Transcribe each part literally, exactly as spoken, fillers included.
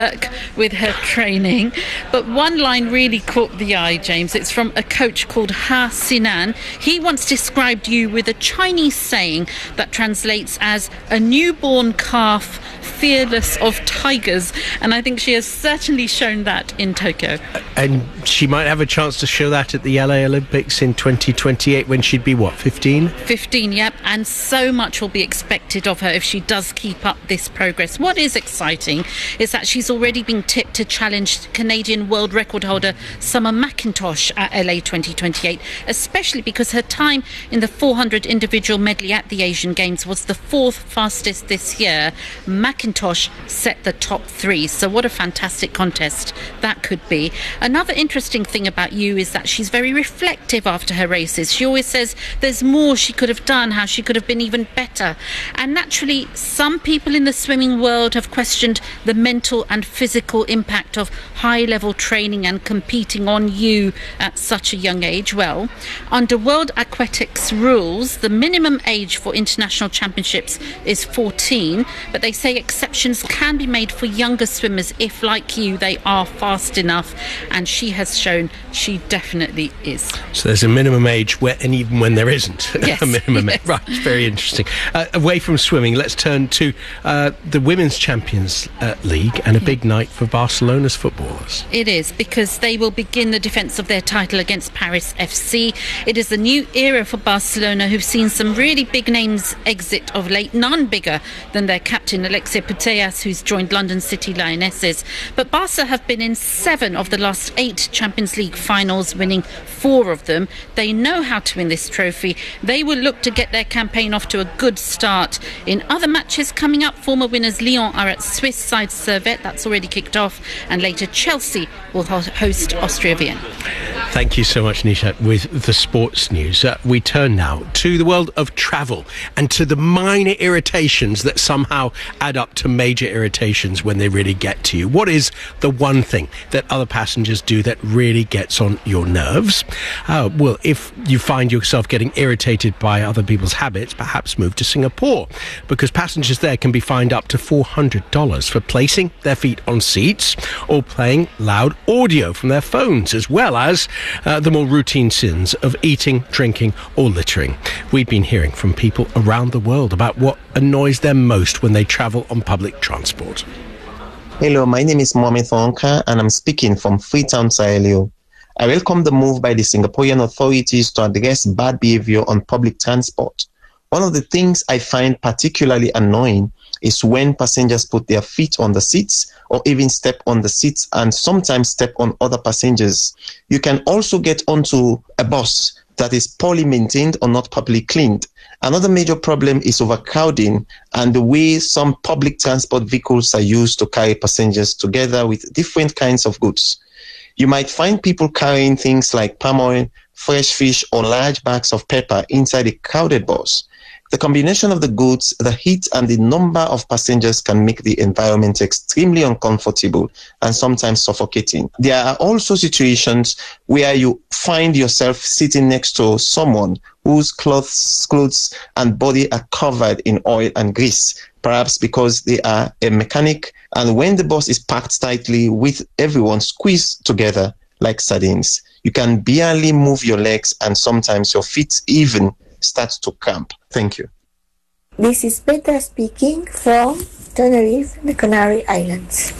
with her training. But one line really caught the eye, James. It's from a coach called Ha Sinan. He once described you with a Chinese saying that translates as a newborn calf fearless of tigers, and I think she has certainly shown that in Tokyo. And she might have a chance to show that at the L A Olympics in twenty twenty-eight when she'd be, what, fifteen? fifteen, yep, and so much will be expected of her if she does keep up this progress. What is exciting is that she's already been tipped to challenge Canadian world record holder Summer McIntosh at L A twenty twenty-eight, especially because her time in the four hundred individual medley at the Asian Games was the fourth fastest this year. McIntosh set the top three, so what a fantastic contest that could be. Another interesting thing about you is that she's very reflective after her races. She always says there's more she could have done, how she could have been even better. And naturally, some people in the swimming world have questioned the mental and physical impact of high-level training and competing on you at such a young age. Well, under World Aquatics rules, the minimum age for international championships is fourteen, but they say exceptions can be made for younger swimmers if, like you, they are fast enough, and she has shown she definitely is. So there's a minimum age where, and even when there isn't yes, a minimum yes. age. Right, it's very interesting. Uh, away from swimming, let's turn to uh, the Women's Champions uh, League and a big night for Barcelona's footballers. It is, because they will begin the defence of their title against Paris F C. It is a new era for Barcelona, who've seen some really big names exit of late, none bigger than their captain Alexia Putellas, who's joined London City Lionesses. But Barca have been in seven of the last eight Champions League finals, winning four of them. They know how to win this trophy. They will look to get their campaign off to a good start. In other matches coming up, former winners Lyon are at Swiss side Servette, that's already kicked off, and later Chelsea will host Austria Vienna. Thank you so much, Nisha, with the sports news. Uh, we turn now to the world of travel and to the minor irritations that somehow add up to major irritations when they really get to you. What is the one thing that other passengers do that really gets on your nerves? Uh, well, if you find yourself getting irritated by other people's habits, perhaps move to Singapore, because passengers there can be fined up to four hundred dollars for placing their feet on seats or playing loud audio from their phones, as well as uh, the more routine sins of eating, drinking or littering. We've been hearing from people around the world about what annoys them most when they travel on public transport. Hello, my name is Mohamed Thonka and I'm speaking from Freetown, Sierra Leone. I welcome the move by the Singaporean authorities to address bad behavior on public transport. One of the things I find particularly annoying is when passengers put their feet on the seats or even step on the seats and sometimes step on other passengers. You can also get onto a bus that is poorly maintained or not properly cleaned. Another major problem is overcrowding and the way some public transport vehicles are used to carry passengers together with different kinds of goods. You might find people carrying things like palm oil, fresh fish, or large bags of pepper inside a crowded bus. The combination of the goods, the heat, and the number of passengers can make the environment extremely uncomfortable and sometimes suffocating. There are also situations where you find yourself sitting next to someone whose clothes, clothes and body are covered in oil and grease, perhaps because they are a mechanic, and when the bus is packed tightly with everyone squeezed together like sardines, you can barely move your legs and sometimes your feet even starts to cramp. Thank you. This is Petra speaking from Tenerife, the Canary Islands.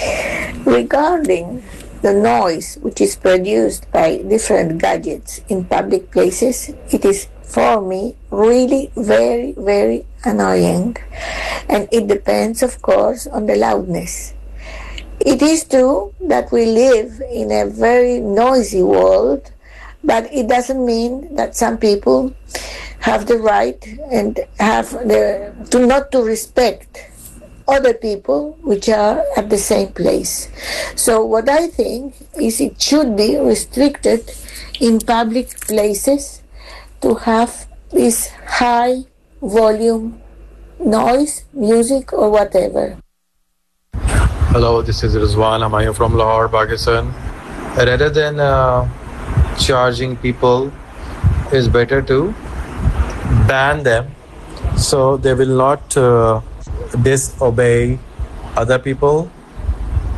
Regarding the noise which is produced by different gadgets in public places, it is for me really very, very annoying. And it depends, of course, on the loudness. It is true that we live in a very noisy world, but it doesn't mean that some people have the right and have the to not to respect other people which are at the same place. So what I think is it should be restricted in public places to have this high volume noise, music or whatever. Hello, this is Rizwan Hamayo from Lahore, Pakistan. Rather than uh, charging people, it's better to ban them so they will not uh, disobey other people